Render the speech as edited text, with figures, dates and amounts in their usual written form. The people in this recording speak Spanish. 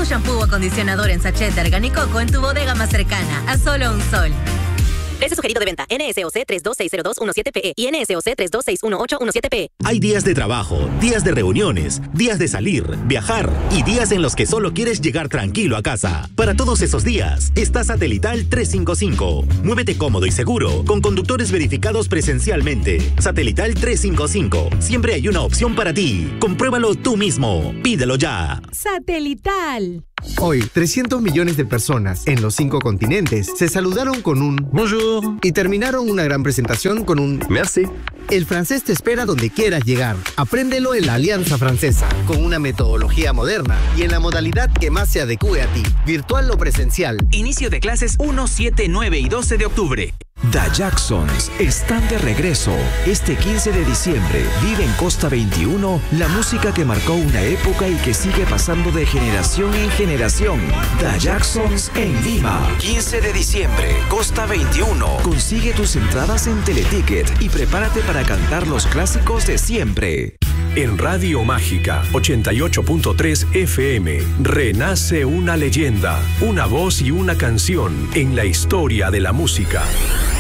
tu shampoo o acondicionador en sachet de Argan y Coco en tu bodega más cercana, a solo $1. Precio sugerido de venta: NSOC 32602117PE y NSOC 32611817PE. Hay días de trabajo, días de reuniones, días de salir, viajar y días en los que solo quieres llegar tranquilo a casa. Para todos esos días, está Satelital 355. Muévete cómodo y seguro, con conductores verificados presencialmente. Satelital 355. Siempre hay una opción para ti. Compruébalo tú mismo. Pídelo ya. Satelital. Hoy, 300 millones de personas en los 5 continentes se saludaron con un bonjour y terminaron una gran presentación con un merci. El francés te espera donde quieras llegar. Apréndelo en la Alianza Francesa, con una metodología moderna y en la modalidad que más se adecue a ti, virtual o presencial. Inicio de clases 1, 7, 9 y 12 de octubre. The Jacksons están de regreso. Este 15 de diciembre vive en Costa 21 la música que marcó una época y que sigue pasando de generación en generación. The Jacksons en Lima. 15 de diciembre, Costa 21. Consigue tus entradas en Teleticket y prepárate para cantar los clásicos de siempre. En Radio Mágica 88.3 FM renace una leyenda, una voz y una canción en la historia de la música.